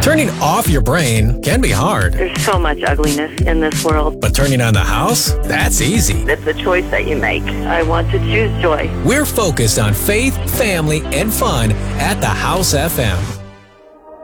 Turning off your brain can be hard, There's so much ugliness in this world. but turning on the house? That's easy. It's a choice that you make. I want to choose joy. We're focused on faith, family, and fun at the House FM.